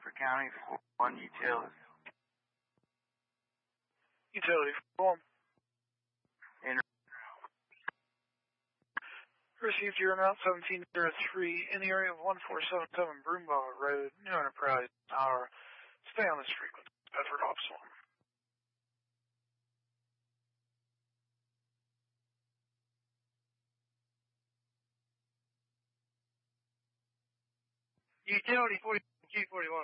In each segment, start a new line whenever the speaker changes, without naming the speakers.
Bedford County, 41 Utility.
Utility 41. Received your amount 1703 in the area of 1477 Broombaugh Road, New Enterprise Tower. Stay on this frequency, Bedford Ops
1. Utility 40, G41.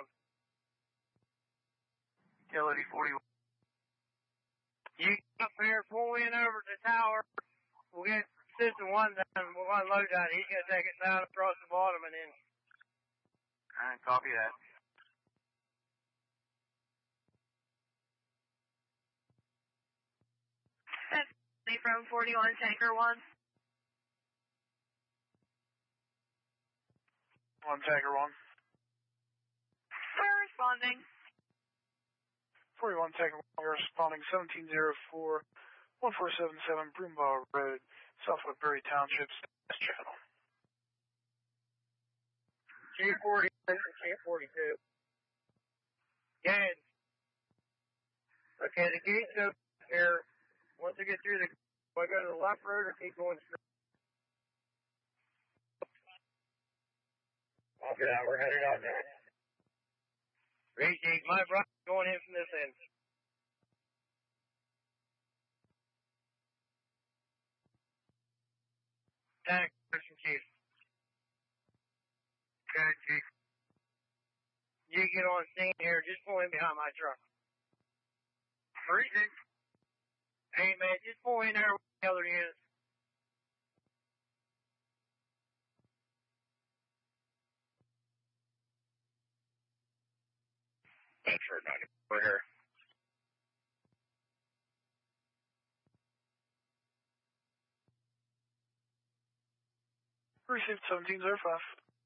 Utility 41.
You up here, pull in over to the tower. We'll get system 1 done. We'll unload that. He's going to take it down across the bottom and then.
Alright, copy that.
That's from 41 Tanker 1.
1 Tanker 1.
We're responding.
41 Tanker 1, we're responding 1704 1477 Broombaugh Road, South Woodbury Township, channel.
G40 and G42. Good. Okay, the gate's up here. Once we get through the, do I go to the left road or keep going straight? After that, we're headed out there. Appreciate my brother going in from this end. Tag, Christian Chief. Okay, Chief. You get on scene here, just pull in behind my truck. Appreciate. Hey man, just pull in there with the other units. That's for 90. We're here.
Received 1705.